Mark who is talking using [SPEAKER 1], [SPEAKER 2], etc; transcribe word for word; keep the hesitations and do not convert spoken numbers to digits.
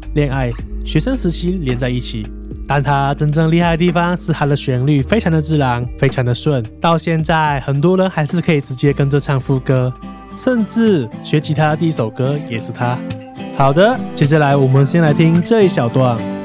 [SPEAKER 1] 恋爱、学生时期连在一起。但它真正厉害的地方是它的旋律非常的自然，非常的顺，到现在很多人还是可以直接跟着唱副歌，甚至学吉他的第一首歌也是它。好的，接下来我们先来听这一小段。